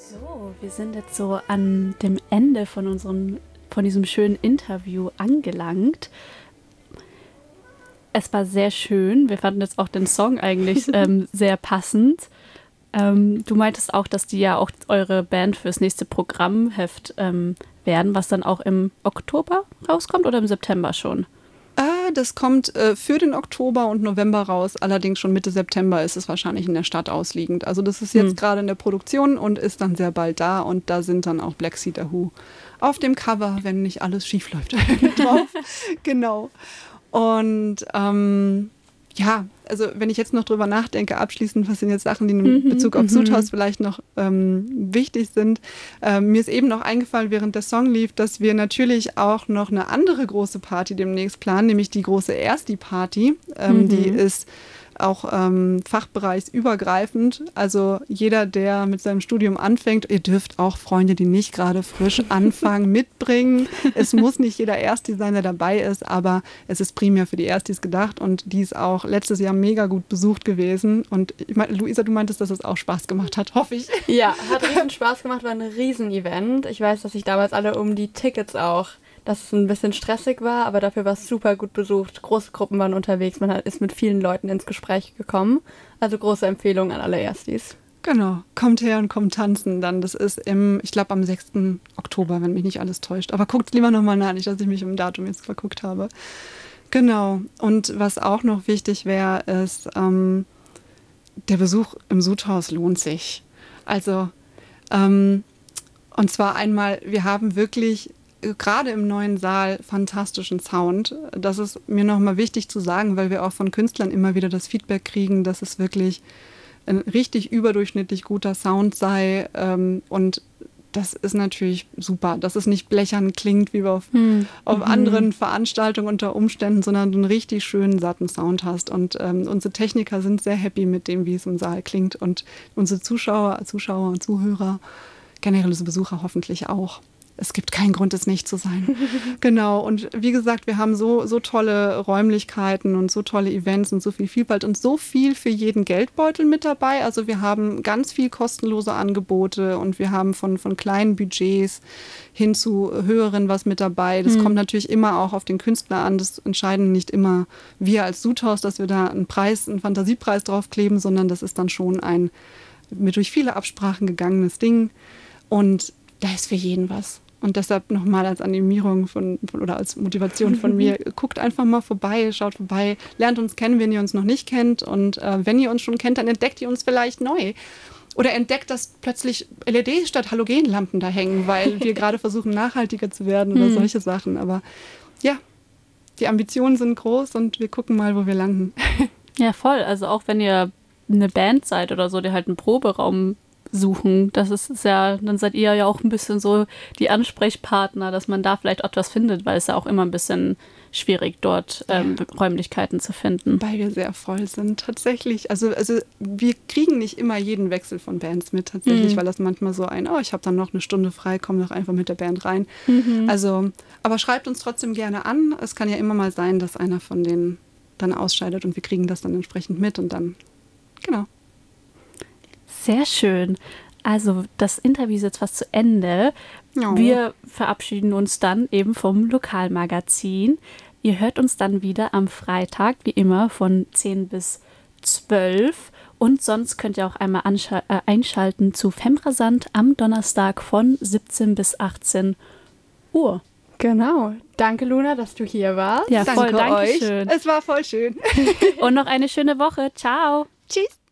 So, wir sind jetzt so an dem Ende von diesem schönen Interview angelangt. Es war sehr schön. Wir fanden jetzt auch den Song eigentlich sehr passend. Du meintest auch, dass die ja auch eure Band fürs nächste Programmheft werden, was dann auch im Oktober rauskommt oder im September schon? Das kommt für den Oktober und November raus. Allerdings schon Mitte September ist es wahrscheinlich in der Stadt ausliegend. Also das ist jetzt gerade in der Produktion und ist dann sehr bald da. Und da sind dann auch Black Cedar Who auf dem Cover, wenn nicht alles schief läuft, drauf. Genau. Und ja, also wenn ich jetzt noch drüber nachdenke, abschließend, was sind jetzt Sachen, die in Bezug auf Sudhaus vielleicht noch wichtig sind. Mir ist eben noch eingefallen, während der Song lief, dass wir natürlich auch noch eine andere große Party demnächst planen, nämlich die große Ersti-Party. Die ist auch fachbereichsübergreifend. Also jeder, der mit seinem Studium anfängt, ihr dürft auch Freunde, die nicht gerade frisch anfangen, mitbringen. Es muss nicht jeder Ersti sein, der dabei ist, aber es ist primär für die Erstis gedacht und die ist auch letztes Jahr mega gut besucht gewesen. Und ich meine, Luisa, du meintest, dass es auch Spaß gemacht hat, hoffe ich. Ja, hat riesen Spaß gemacht, war ein Riesen-Event. Ich weiß, dass sich damals alle um die Tickets auch, dass es ein bisschen stressig war, aber dafür war es super gut besucht. Große Gruppen waren unterwegs, man ist mit vielen Leuten ins Gespräch gekommen. Also große Empfehlung an alle Erstis. Genau, kommt her und kommt tanzen dann. Das ist ich glaube am 6. Oktober, wenn mich nicht alles täuscht. Aber guckt lieber nochmal nach, nicht, dass ich mich im Datum jetzt verguckt habe. Genau, und was auch noch wichtig wäre, ist, der Besuch im Sudhaus lohnt sich. Also, und zwar einmal, wir haben wirklich gerade im neuen Saal fantastischen Sound. Das ist mir nochmal wichtig zu sagen, weil wir auch von Künstlern immer wieder das Feedback kriegen, dass es wirklich ein richtig überdurchschnittlich guter Sound sei. Und das ist natürlich super, dass es nicht blechern klingt, wie wir auf anderen Veranstaltungen unter Umständen, sondern du einen richtig schönen, satten Sound hast. Und unsere Techniker sind sehr happy mit dem, wie es im Saal klingt. Und unsere Zuschauer und Zuhörer, generelle Besucher hoffentlich auch. Es gibt keinen Grund, es nicht zu sein. Genau, und wie gesagt, wir haben so tolle Räumlichkeiten und so tolle Events und so viel Vielfalt und so viel für jeden Geldbeutel mit dabei. Also wir haben ganz viel kostenlose Angebote und wir haben von kleinen Budgets hin zu höheren was mit dabei. Das kommt natürlich immer auch auf den Künstler an. Das entscheiden nicht immer wir als Sudhaus, dass wir da einen Fantasiepreis draufkleben, sondern das ist dann schon ein durch viele Absprachen gegangenes Ding. Und da ist für jeden was. Und deshalb nochmal als Animierung oder als Motivation von mir, guckt einfach mal vorbei, schaut vorbei, lernt uns kennen, wenn ihr uns noch nicht kennt. Und wenn ihr uns schon kennt, dann entdeckt ihr uns vielleicht neu. Oder entdeckt, dass plötzlich LEDs statt Halogenlampen da hängen, weil wir gerade versuchen, nachhaltiger zu werden oder solche Sachen. Aber ja, die Ambitionen sind groß und wir gucken mal, wo wir landen. Ja, voll. Also auch wenn ihr eine Band seid oder so, die halt einen Proberaum suchen. Das ist ja, dann seid ihr ja auch ein bisschen so die Ansprechpartner, dass man da vielleicht auch was findet, weil es ja auch immer ein bisschen schwierig, dort Räumlichkeiten zu finden. Weil wir sehr voll sind, tatsächlich. Also wir kriegen nicht immer jeden Wechsel von Bands mit, tatsächlich, weil das manchmal so ich habe dann noch eine Stunde frei, komm doch einfach mit der Band rein. Also, aber schreibt uns trotzdem gerne an. Es kann ja immer mal sein, dass einer von denen dann ausscheidet und wir kriegen das dann entsprechend mit und dann, genau. Sehr schön. Also das Interview ist jetzt fast zu Ende. Ja. Wir verabschieden uns dann eben vom Lokalmagazin. Ihr hört uns dann wieder am Freitag, wie immer, von 10 bis 12. Und sonst könnt ihr auch einmal einschalten zu Femrasant am Donnerstag von 17 bis 18 Uhr. Genau. Danke, Luna, dass du hier warst. Ja, voll. Danke euch. Dankeschön. Es war voll schön. Und noch eine schöne Woche. Ciao. Tschüss.